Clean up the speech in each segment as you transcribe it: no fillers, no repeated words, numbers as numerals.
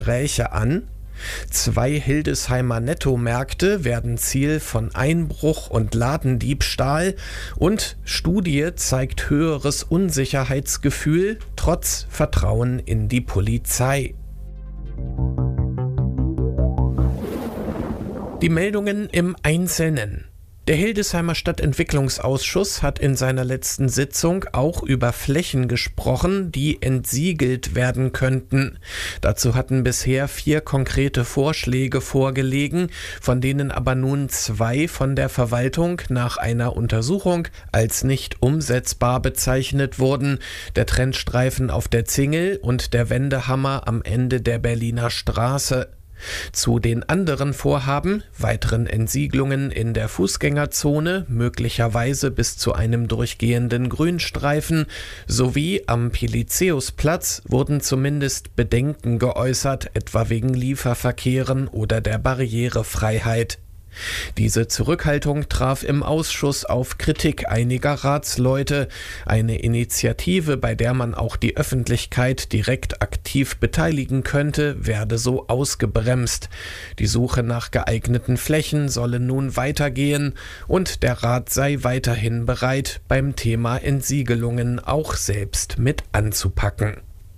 Gespräche an. 2 Hildesheimer Netto-Märkte werden Ziel von Einbruch und Ladendiebstahl und Studie zeigt höheres Unsicherheitsgefühl trotz Vertrauen in die Polizei. Die Meldungen im Einzelnen. Der Hildesheimer Stadtentwicklungsausschuss hat in seiner letzten Sitzung auch über Flächen gesprochen, die entsiegelt werden könnten. Dazu hatten bisher 4 konkrete Vorschläge vorgelegen, von denen aber nun 2 von der Verwaltung nach einer Untersuchung als nicht umsetzbar bezeichnet wurden: der Trennstreifen auf der Zingel und der Wendehammer am Ende der Berliner Straße. Zu den anderen Vorhaben, weiteren Entsiegelungen in der Fußgängerzone, möglicherweise bis zu einem durchgehenden Grünstreifen, sowie am Pelizaeusplatz wurden zumindest Bedenken geäußert, etwa wegen Lieferverkehren oder der Barrierefreiheit. Diese Zurückhaltung traf im Ausschuss auf Kritik einiger Ratsleute. Eine Initiative, bei der man auch die Öffentlichkeit direkt aktiv beteiligen könnte, werde so ausgebremst. Die Suche nach geeigneten Flächen solle nun weitergehen und der Rat sei weiterhin bereit, beim Thema Entsiegelungen auch selbst mit anzupacken.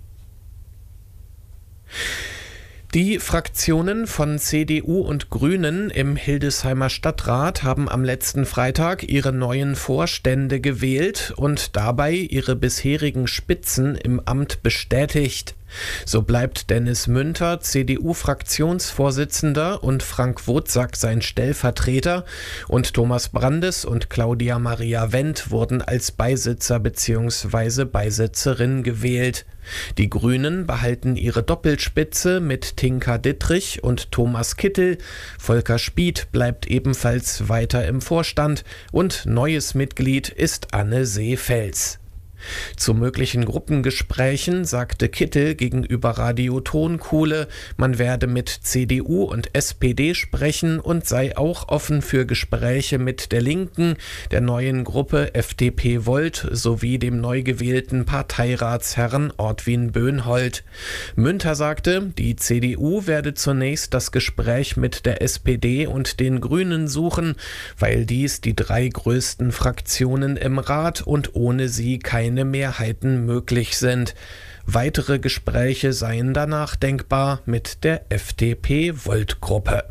Die Fraktionen von CDU und Grünen im Hildesheimer Stadtrat haben am letzten Freitag ihre neuen Vorstände gewählt und dabei ihre bisherigen Spitzen im Amt bestätigt. So bleibt Dennis Münter CDU-Fraktionsvorsitzender und Frank Wozak sein Stellvertreter und Thomas Brandes und Claudia Maria Wendt wurden als Beisitzer bzw. Beisitzerin gewählt. Die Grünen behalten ihre Doppelspitze mit Tinka Dittrich und Thomas Kittel. Volker Spieth bleibt ebenfalls weiter im Vorstand und neues Mitglied ist Anne Seefels. Zu möglichen Gruppengesprächen sagte Kittel gegenüber Radio Tonkuhle, man werde mit CDU und SPD sprechen und sei auch offen für Gespräche mit der Linken, der neuen Gruppe FDP Volt sowie dem neu gewählten Parteiratsherrn Ortwin Böhnhold. Münter sagte, die CDU werde zunächst das Gespräch mit der SPD und den Grünen suchen, weil dies die 3 größten Fraktionen im Rat und ohne sie keine Mehrheiten möglich sind. Weitere Gespräche seien danach denkbar mit der FDP-Volt-Gruppe.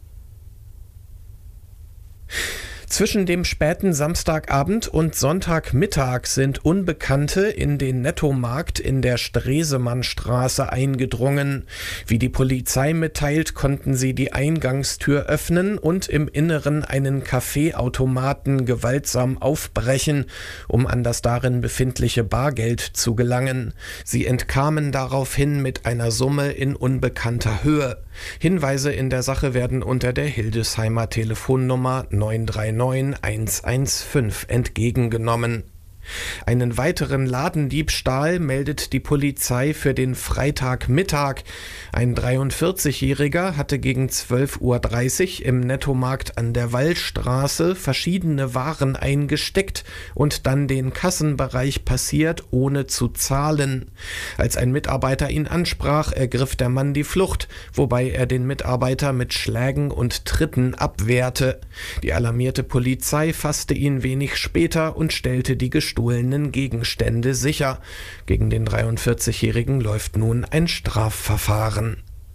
Zwischen dem späten Samstagabend und Sonntagmittag sind Unbekannte in den Nettomarkt in der Stresemannstraße eingedrungen. Wie die Polizei mitteilt, konnten sie die Eingangstür öffnen und im Inneren einen Kaffeeautomaten gewaltsam aufbrechen, um an das darin befindliche Bargeld zu gelangen. Sie entkamen daraufhin mit einer Summe in unbekannter Höhe. Hinweise in der Sache werden unter der Hildesheimer Telefonnummer 939 115 entgegengenommen. Einen weiteren Ladendiebstahl meldet die Polizei für den Freitagmittag. Ein 43-Jähriger hatte gegen 12:30 Uhr im Nettomarkt an der Wallstraße verschiedene Waren eingesteckt und dann den Kassenbereich passiert, ohne zu zahlen. Als ein Mitarbeiter ihn ansprach, ergriff der Mann die Flucht, wobei er den Mitarbeiter mit Schlägen und Tritten abwehrte. Die alarmierte Polizei fasste ihn wenig später und stellte die gestohlenen Gegenstände sicher. Gegen den 43-Jährigen läuft nun ein Strafverfahren.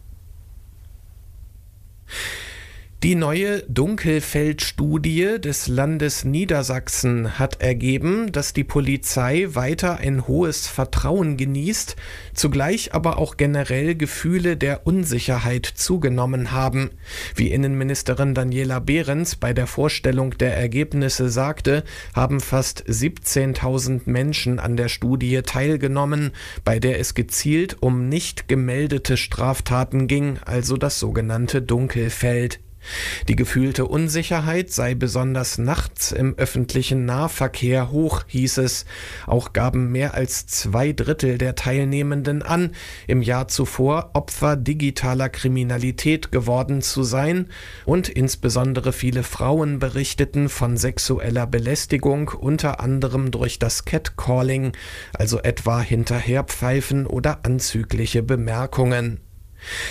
Die neue Dunkelfeldstudie des Landes Niedersachsen hat ergeben, dass die Polizei weiter ein hohes Vertrauen genießt, zugleich aber auch generell Gefühle der Unsicherheit zugenommen haben. Wie Innenministerin Daniela Behrens bei der Vorstellung der Ergebnisse sagte, haben fast 17.000 Menschen an der Studie teilgenommen, bei der es gezielt um nicht gemeldete Straftaten ging, also das sogenannte Dunkelfeld. Die gefühlte Unsicherheit sei besonders nachts im öffentlichen Nahverkehr hoch, hieß es. Auch gaben mehr als 2/3 der Teilnehmenden an, im Jahr zuvor Opfer digitaler Kriminalität geworden zu sein, und insbesondere viele Frauen berichteten von sexueller Belästigung, unter anderem durch das Catcalling, also etwa Hinterherpfeifen oder anzügliche Bemerkungen.